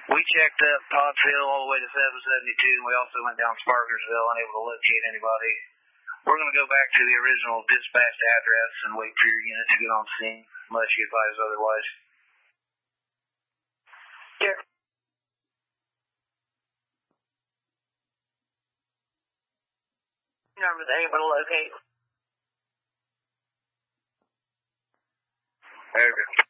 We checked up Potts Hill all the way to 772, and we also went down Sparkersville, unable to locate anybody. We're going to go back to the original dispatched address and wait for your unit to get on scene, unless you advise otherwise. Sure. Number was able to locate. Okay.